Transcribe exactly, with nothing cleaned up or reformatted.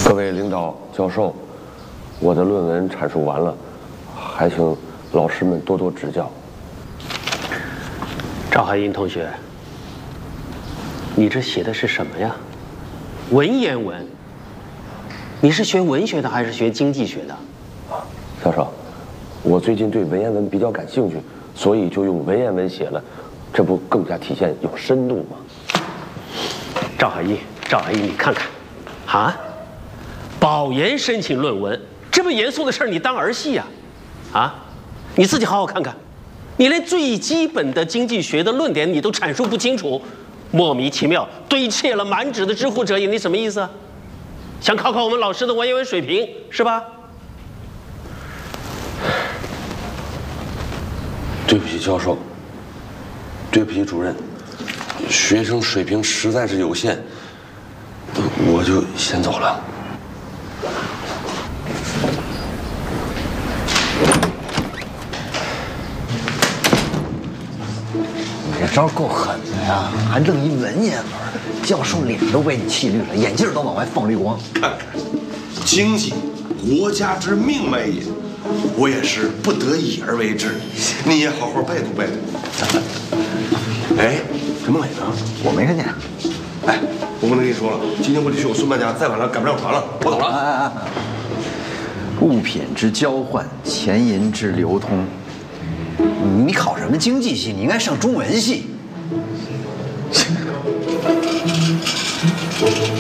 各位领导、教授，我的论文阐述完了，还请老师们多多指教。 赵海英同学，你这写的是什么呀？文言文？你是学文学的还是学经济学的？ 啊，教授，我最近对文言文比较感兴趣，所以就用文言文写了，这不更加体现有深度吗？ 赵海英，赵海英，你看看，啊，保研申请论文，这么严肃的事儿，你当儿戏呀？啊，你自己好好看看，你连最基本的经济学的论点你都阐述不清楚，莫名其妙堆砌了满纸的知乎者也，你什么意思啊？想考考我们老师的文言文水平是吧？ 对不起，教授。对不起，主任。学生水平实在是有限，我就先走了。 你这招够狠的呀，还愣一文言文，教授脸都被你气绿了，眼镜都往外放绿光。 看，经济，国家之命脉也，我也是不得已而为之。你也好好拜读拜读。哎，陈梦磊呢？ 我没看见。 哎，我不能跟你说了，今天我得去我孙伴家，再晚上赶不上船了，我走了。 哎哎哎！物品之交换，钱银之流通。你考什么经济系？你应该上中文系。